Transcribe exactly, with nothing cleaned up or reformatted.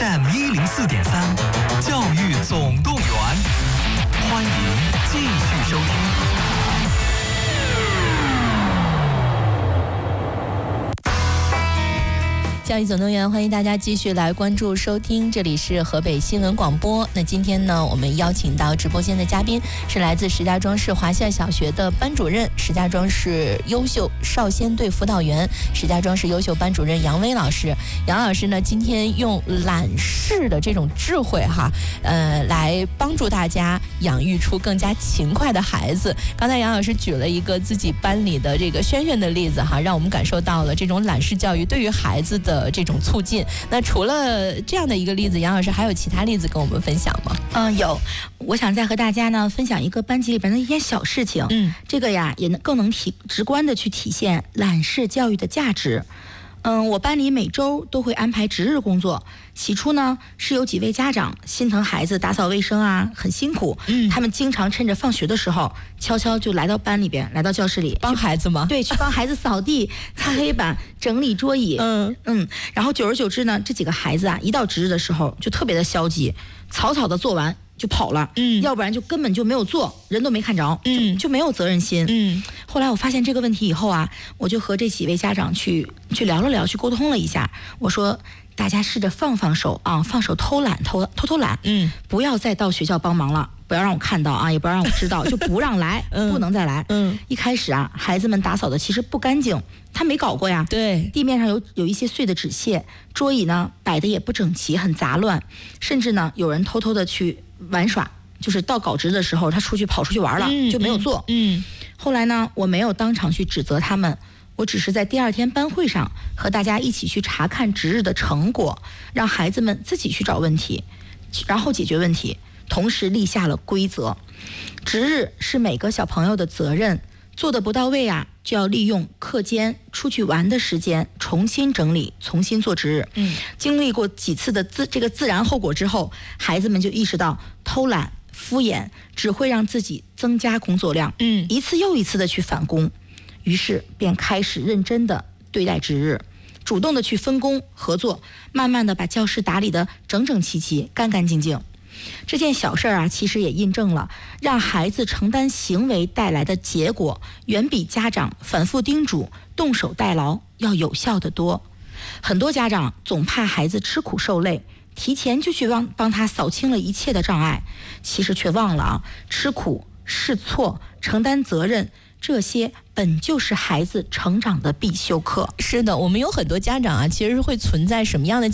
F M 一零四点三，教育总动员，欢迎继续收听。 教育总动员，欢迎大家继续来关注收听，这里是河北新闻广播。那今天呢，我们邀请到直播间的嘉宾是来自石家庄市华夏小学的班主任，石家庄市优秀少先队辅导员，石家庄市优秀班主任杨威老师。杨老师呢，今天用懒式的这种智慧哈，呃，来帮助大家养育出更加勤快的孩子。刚才杨老师举了一个自己班里的这个轩轩的例子哈，让我们感受到了这种懒式教育对于孩子的这种促进。那除了这样的一个例子，杨老师还有其他例子跟我们分享吗？ 嗯，有。我想再和大家呢分享一个班级里边的一件小事情。 嗯， 这个呀也能更能体直观的去体现懒式教育的价值。嗯，我班里每周都会安排值日工作。起初呢，是有几位家长心疼孩子打扫卫生啊，很辛苦。嗯，他们经常趁着放学的时候，悄悄就来到班里边，来到教室里帮孩子吗？ 对，去帮孩子扫地、擦黑板、整理桌椅。嗯嗯，然后久而久之呢，这几个孩子啊，一到值日的时候就特别的消极，草草的做完就跑了。嗯，要不然就根本就没有做，人都没看着。嗯，就, 就没有责任心。嗯，后来我发现这个问题以后啊，我就和这几位家长去去聊了聊，去沟通了一下。我说，大家试着放放手啊，放手偷懒，偷偷偷懒。嗯，不要再到学校帮忙了，不要让我看到啊，也不要让我知道，就不让来，嗯、不能再来。嗯，一开始啊，孩子们打扫的其实不干净，他没搞过呀。 对， 地面上有有一些碎的纸屑，桌椅呢摆的也不整齐，很杂乱，甚至呢有人偷偷的去玩耍，就是到搞值的时候，他出去跑出去玩了，嗯、就没有做。嗯，嗯后来呢，我没有当场去指责他们。我只是在第二天班会上和大家一起去查看值日的成果，让孩子们自己去找问题，然后解决问题，同时立下了规则。值日是每个小朋友的责任，做的不到位啊，就要利用课间出去玩的时间重新整理，重新做值日。嗯，经历过几次的自这个自然后果之后，孩子们就意识到偷懒敷衍只会让自己增加工作量，嗯，一次又一次的去返工。于是便开始认真的对待值日，主动的去分工合作，慢慢的把教室打理得整整齐齐、干干净净。这件小事啊，其实也印证了让孩子承担行为带来的结果，远比家长反复叮嘱、动手代劳要有效得多。很多家长总怕孩子吃苦受累，提前就去帮帮他扫清了一切的障碍，其实却忘了啊，吃苦、试错、承担责任，这些本就是孩子成长的必修课。 是的，我们有很多家长啊，其实会存在什么样的